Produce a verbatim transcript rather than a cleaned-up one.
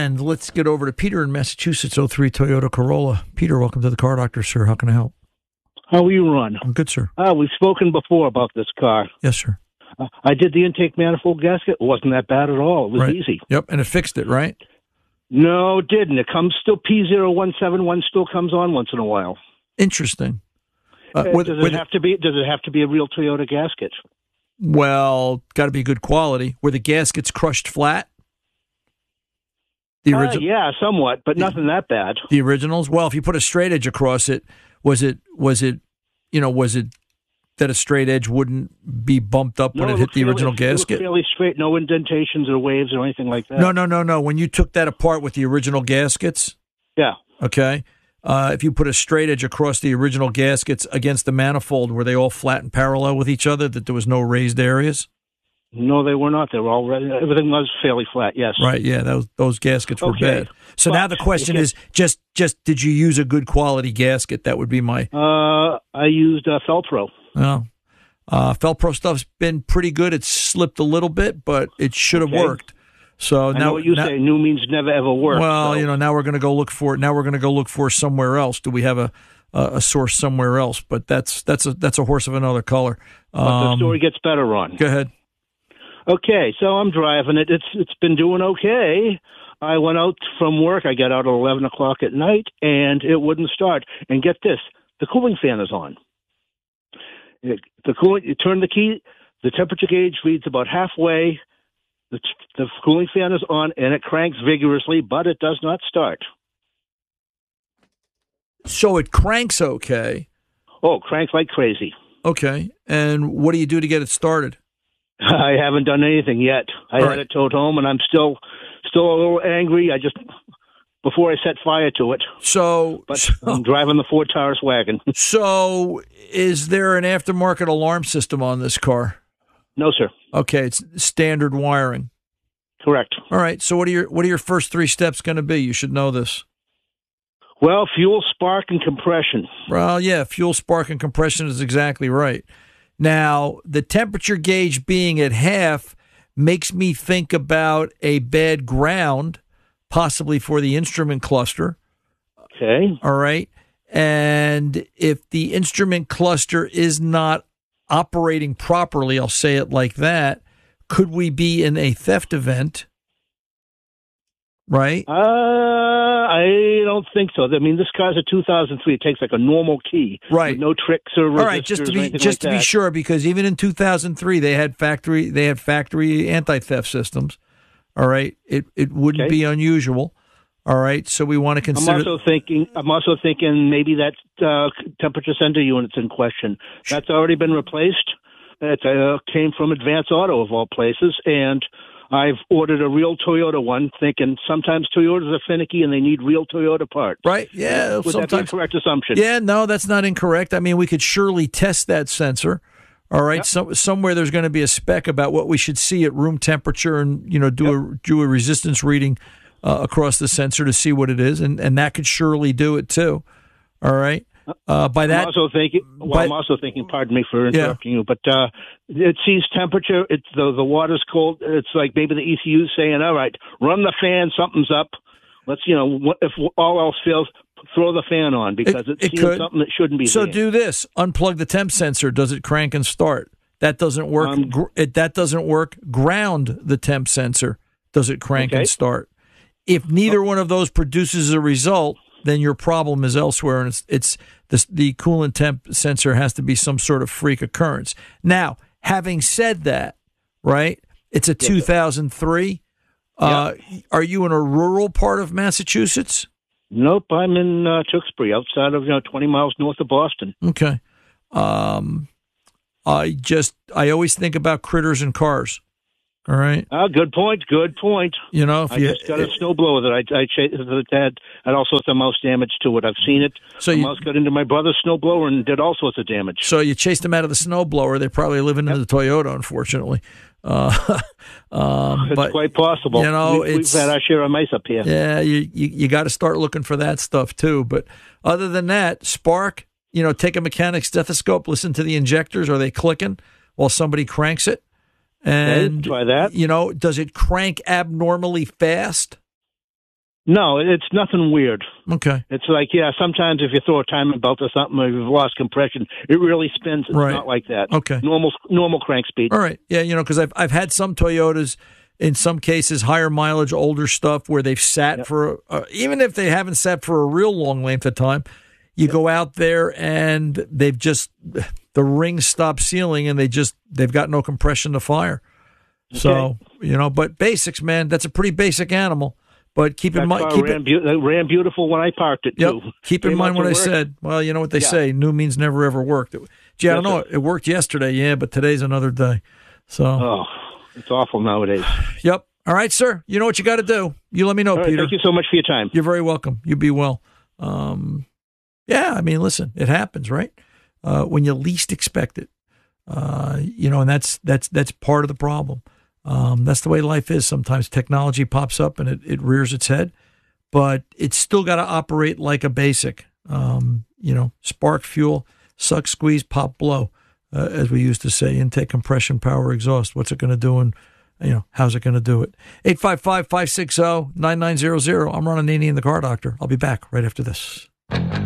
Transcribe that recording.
And let's get over to Peter in Massachusetts, oh three Toyota Corolla. Peter, welcome to the Car Doctor, sir. How can I help? How are you, Ron? I'm good, sir. Uh, we've spoken before about this car. Yes, sir. Uh, I did the intake manifold gasket. It wasn't that bad at all. It was right. easy. Yep, and it fixed it, right? No, it didn't. It comes still, P zero one seven one still comes on once in a while. Interesting. Uh, Uh, with, does with, it have to be? Does it have to be a real Toyota gasket? well, got to be good quality. Were the gaskets crushed flat? The Uh, original, yeah, somewhat, but nothing that bad. the originals. Well, if you put a straight edge across it, was it was it, you know, was it that a straight edge wouldn't be bumped up No, when it, it hit looked the fairly- original it gasket? looked fairly straight, no indentations or waves or anything like that. No, no, no, no. When you took that apart with the original gaskets, Yeah. okay, uh, if you put a straight edge across the original gaskets against the manifold, were they all flat and parallel with each other? That there was no raised areas? No, they were not. They were all everything was fairly flat. Yes. Right. Yeah. Those those gaskets were Okay. bad. So But now the question it is just just did you use a good quality gasket? That would be my. Uh, I used uh, Felpro. No. Uh, Felpro stuff's been pretty good. It's slipped a little bit, but it should have Okay. worked. So I now know what you now- say. New means never ever work. Well, so. you know, now we're going to go look for it. Now we're going to go look for somewhere else. Do we have a, a a source somewhere else? But that's that's a that's a horse of another color. But the Um, story gets better, Ron. go ahead. Okay, so I'm driving it. It's it's been doing okay. I went out from work. I got out at eleven o'clock at night, and it wouldn't start. And get this: the cooling fan is on. It, the cooling. You turn the key. The temperature gauge reads about halfway. The, the cooling fan is on, and it cranks vigorously, but it does not start. So it cranks okay. Oh, cranks like crazy. Okay. And what do you do to get it started? I haven't done anything yet. I All had right. it towed home, and I'm still still a little angry. I just before I set fire to it. So, But so, I'm driving the Ford Taurus wagon. so is there an aftermarket alarm system on this car? No, sir. Okay, it's standard wiring. Correct. All right. So what are your what are your first three steps going to be? You should know this. Well, fuel, spark, and compression. Well, yeah, fuel, spark, and compression is exactly right. Now, the temperature gauge being at half makes me think about a bad ground, possibly for the instrument cluster. Okay. All right. And if the instrument cluster is not operating properly, I'll say it like that, could we be in a theft event? Right? Uh, I don't think so. I mean, this car's a two thousand three. It takes like a normal key. Right. With no tricks or resistors. All right, just to or be anything just like to be that. sure, because even in two thousand three, they had factory they had factory anti-theft systems. All right, it it wouldn't Okay. be unusual. All right, so we want to I'm consider. also thinking. I'm also thinking maybe that uh, temperature sensor unit's in question. That's already been replaced. It uh, came from Advance Auto of all places, and I've ordered a real Toyota one, thinking sometimes Toyotas are finicky and they need real Toyota parts. Right? Yeah. Would that be a sometimes. correct assumption? Yeah. No, that's not incorrect. I mean, we could surely test that sensor. All right. Yep. So, somewhere there's going to be a spec about what we should see at room temperature, and you know, do Yep. a do a resistance reading uh, across the sensor to see what it is, and and that could surely do it too. All right. Uh, by that, I'm also thinking. Well, by- I'm also thinking. Pardon me for interrupting you, but uh, it sees temperature. It's the the water's cold. It's like maybe the E C U saying, "All right, run the fan. Something's up. Let's you know what- if all else fails, throw the fan on because It- it's it seeing could. something that shouldn't be So there." do this: unplug the temp sensor. Does it crank and start? That doesn't work. Um, Gr- it, that doesn't work. Ground the temp sensor. Does it crank Okay. and start? If neither one of those produces a result, then your problem is elsewhere, and it's it's the the coolant temp sensor has to be some sort of freak occurrence. Now, having said that, right? It's a two thousand three. Uh, Are you in a rural part of Massachusetts? Nope, I'm in uh, Tewksbury, outside of you know twenty miles north of Boston. Okay. Um, I just I always think about critters and cars. All right. Ah, good point. Good point. You know, if I you just got a snowblower that I, I chased that had, had all sorts of mouse damage to it. I've seen it. So the you- mouse got into my brother's snowblower and did all sorts of damage. so you chased them out of the snowblower. They're probably living in the Toyota, unfortunately. Uh, um, It's but quite possible. you know, we, we've it's- had our share of mice up here. yeah, you you, you got to start looking for that stuff too. But other than that, spark. You know, take a mechanic stethoscope, listen to the injectors. Are they clicking while somebody cranks it? And Okay, try that. You know, does it crank abnormally fast? No, it's nothing weird. Okay. It's like, yeah, sometimes if you throw a timing belt or something, or you've lost compression, it really spins. It's right. not like that. Okay. Normal normal crank speed. All right. Yeah, you know, because I've, I've had some Toyotas, in some cases, higher mileage, older stuff, where they've sat yep. for, uh, even if they haven't sat for a real long length of time, you yep. go out there and they've just, the rings stop sealing and they just, they've got no compression to fire. Okay. So, you know, but basics, man, that's a pretty basic animal. But keep in mind, keep ran, it, be- ran beautiful when I parked it too. Yep. Keep in mind what I work. said. Well, you know what they yeah. say: new means never ever worked. Gee, I don't know. It worked yesterday, yeah, but today's another day. So, oh, it's awful nowadays. Yep. All right, sir. You know what you got to do. You let me know, right, Peter. Thank you so much for your time. You're very welcome. You be well. Um, yeah, I mean, listen, it happens, right? Uh, when you least expect it, uh, you know, and that's that's that's part of the problem. Um, that's the way life is. Sometimes technology pops up and it, it rears its head, but it's still got to operate like a basic, um, you know, spark, fuel, suck, squeeze, pop, blow, uh, as we used to say, intake, compression, power, exhaust. What's it going to do? And, you know, how's it going to do it? eight five five, five six zero, nine nine zero zero. I'm Ron Ananian, the Car Doctor. I'll be back right after this.